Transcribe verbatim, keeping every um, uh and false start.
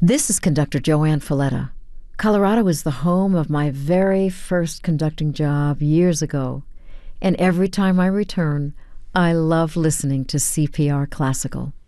This is conductor Joanne Falletta. Colorado is the home of my very first conducting job years ago, and every time I return, I love listening to C P R Classical.